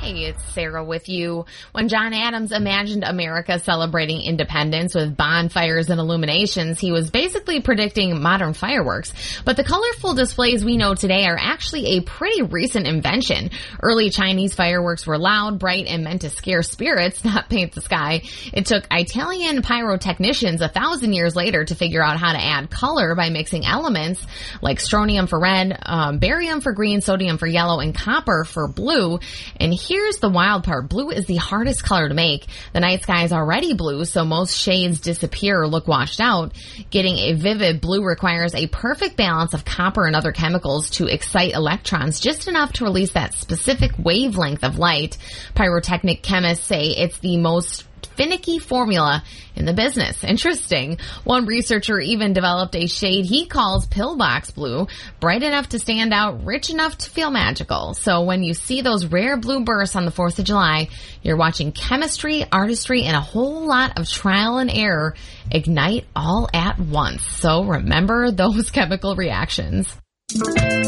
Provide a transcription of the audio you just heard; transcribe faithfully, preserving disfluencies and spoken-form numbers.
Hey, it's Sarah with you. When John Adams imagined America celebrating independence with bonfires and illuminations, he was basically predicting modern fireworks. But the colorful displays we know today are actually a pretty recent invention. Early Chinese fireworks were loud, bright, and meant to scare spirits, not paint the sky. It took Italian pyrotechnicians a thousand years later to figure out how to add color by mixing elements like strontium for red, um, barium for green, sodium for yellow, and copper for blue. And here's the wild part. Blue is the hardest color to make. The night sky is already blue, so most shades disappear or look washed out. Getting a vivid blue requires a perfect balance of copper and other chemicals to excite electrons, just enough to release that specific wavelength of light. Pyrotechnic chemists say it's the most finicky formula in the business. Interesting. One researcher even developed a shade he calls pillbox blue, bright enough to stand out, rich enough to feel magical. So when you see those rare blue bursts on the fourth of July, you're watching chemistry, artistry, and a whole lot of trial and error ignite all at once. So remember those chemical reactions.